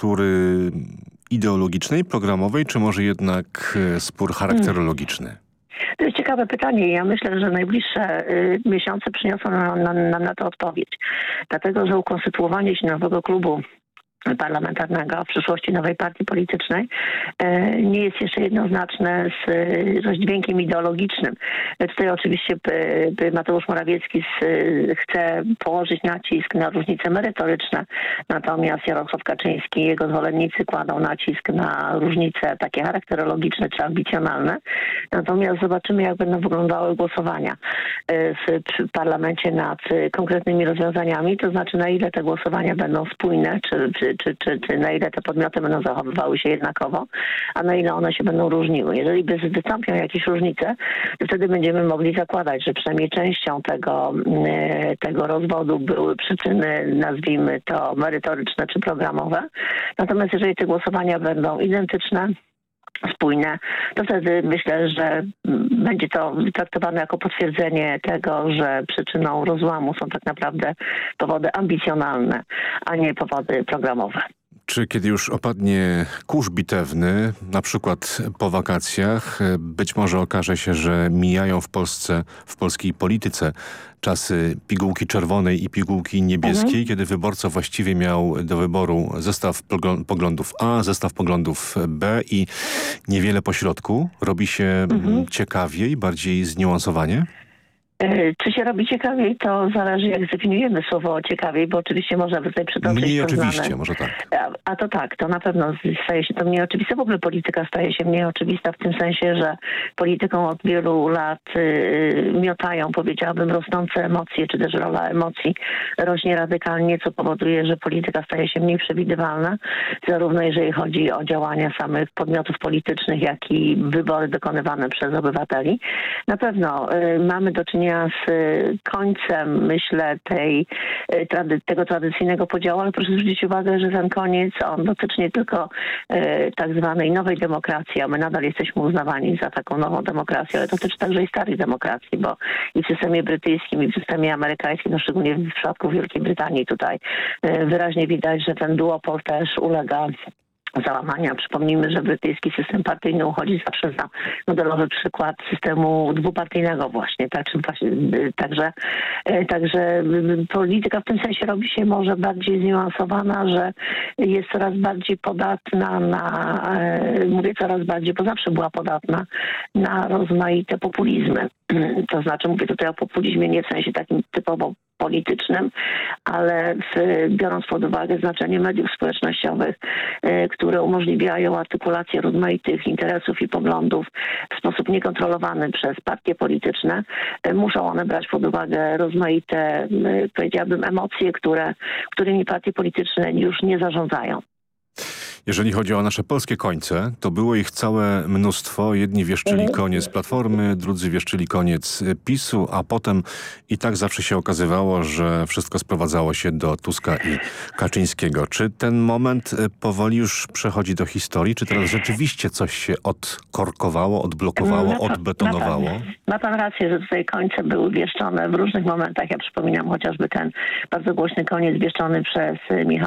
natury ideologicznej, programowej, czy może jednak spór charakterologiczny? To jest ciekawe pytanie. Ja myślę, że najbliższe miesiące przyniosą nam na to odpowiedź. Dlatego, że ukonstytuowanie się nowego klubu parlamentarnego, w przyszłości nowej partii politycznej, nie jest jeszcze jednoznaczne z rozdźwiękiem ideologicznym. Tutaj oczywiście Mateusz Morawiecki chce położyć nacisk na różnice merytoryczne, natomiast Jarosław Kaczyński i jego zwolennicy kładą nacisk na różnice takie charakterologiczne czy ambicjonalne. Natomiast zobaczymy, jak będą wyglądały głosowania w parlamencie nad konkretnymi rozwiązaniami, to znaczy na ile te głosowania będą spójne, czy na ile te podmioty będą zachowywały się jednakowo, a na ile one się będą różniły. Jeżeli wystąpią jakieś różnice, to wtedy będziemy mogli zakładać, że przynajmniej częścią tego rozwodu były przyczyny, nazwijmy to merytoryczne czy programowe. Natomiast jeżeli te głosowania będą identyczne, spójne, to wtedy myślę, że będzie to traktowane jako potwierdzenie tego, że przyczyną rozłamu są tak naprawdę powody ambicjonalne, a nie powody programowe. Czy kiedy już opadnie kurz bitewny, na przykład po wakacjach, być może okaże się, że mijają w Polsce, w polskiej polityce czasy pigułki czerwonej i pigułki niebieskiej, kiedy wyborca właściwie miał do wyboru zestaw poglądów A, zestaw poglądów B i niewiele pośrodku? Robi się ciekawiej, bardziej zniuansowanie? Czy się robi ciekawiej, to zależy, jak zdefiniujemy słowo ciekawiej, bo oczywiście można by tutaj przytoczyć... Mniej oczywiście, może tak. A to tak, to na pewno staje się to mniej oczywiste. W ogóle polityka staje się mniej oczywista w tym sensie, że polityką od wielu lat miotają, powiedziałabym, rosnące emocje, czy też rola emocji rośnie radykalnie, co powoduje, że polityka staje się mniej przewidywalna, zarówno jeżeli chodzi o działania samych podmiotów politycznych, jak i wybory dokonywane przez obywateli. Na pewno mamy do czynienia z końcem, myślę, tego tradycyjnego podziału, ale proszę zwrócić uwagę, że ten koniec, on dotyczy nie tylko tak zwanej nowej demokracji, a my nadal jesteśmy uznawani za taką nową demokrację, ale dotyczy także i starej demokracji, bo i w systemie brytyjskim, i w systemie amerykańskim, no szczególnie w przypadku Wielkiej Brytanii tutaj wyraźnie widać, że ten duopol też ulega załamania. Przypomnijmy, że brytyjski system partyjny uchodzi zawsze za modelowy przykład systemu dwupartyjnego właśnie. Także polityka w tym sensie robi się może bardziej zniuansowana, że jest coraz bardziej podatna coraz bardziej, bo zawsze była podatna na rozmaite populizmy. To znaczy mówię tutaj o populizmie nie w sensie takim typowo politycznym, ale biorąc pod uwagę znaczenie mediów społecznościowych, które umożliwiają artykulację rozmaitych interesów i poglądów w sposób niekontrolowany przez partie polityczne, muszą one brać pod uwagę rozmaite, powiedziałabym, emocje, którymi partie polityczne już nie zarządzają. Jeżeli chodzi o nasze polskie końce, to było ich całe mnóstwo. Jedni wieszczyli koniec Platformy, drudzy wieszczyli koniec PiS-u, a potem i tak zawsze się okazywało, że wszystko sprowadzało się do Tuska i Kaczyńskiego. Czy ten moment powoli już przechodzi do historii? Czy teraz rzeczywiście coś się odkorkowało, odblokowało, odbetonowało? Ma pan rację, że tutaj końce były wieszczone w różnych momentach. Ja przypominam chociażby ten bardzo głośny koniec wieszczony przez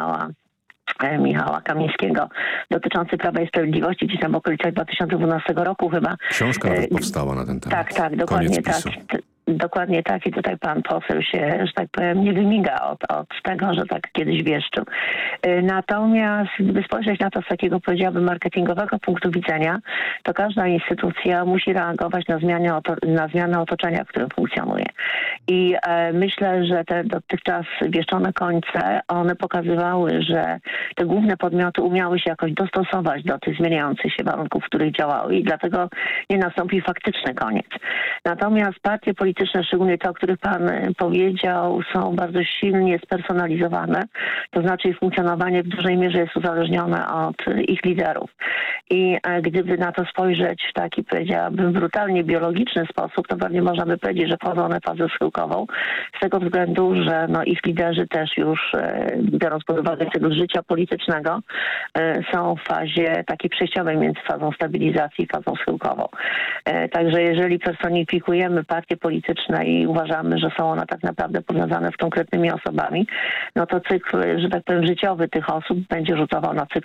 Michała Kamińskiego dotyczący Prawa i Sprawiedliwości, gdzieś tam w okolicach 2012 roku chyba. Książka nawet powstała na ten temat. Tak, dokładnie tak. Dokładnie tak i tutaj pan poseł się, że tak powiem, nie wymiga od tego, że tak kiedyś wieszczył. Natomiast gdyby spojrzeć na to z takiego, powiedziałabym, marketingowego punktu widzenia, to każda instytucja musi reagować na zmianę otoczenia, w którym funkcjonuje. I myślę, że te dotychczas wieszczone końce, one pokazywały, że te główne podmioty umiały się jakoś dostosować do tych zmieniających się warunków, w których działały i dlatego nie nastąpił faktyczny koniec. Natomiast partie polityczne, szczególnie te, o których pan powiedział, są bardzo silnie spersonalizowane, to znaczy ich funkcjonowanie w dużej mierze jest uzależnione od ich liderów. I gdyby na to spojrzeć w taki, powiedziałabym, brutalnie biologiczny sposób, to pewnie można by powiedzieć, że wchodzą one w fazę schyłkową, z tego względu, że ich liderzy też już, biorąc pod uwagę tego życia politycznego, są w fazie takiej przejściowej między fazą stabilizacji i fazą schyłkową. Także jeżeli personifikujemy partie polityczne i uważamy, że są one tak naprawdę powiązane z konkretnymi osobami, no to cykl, że tak powiem, życiowy tych osób będzie rzutował na cykl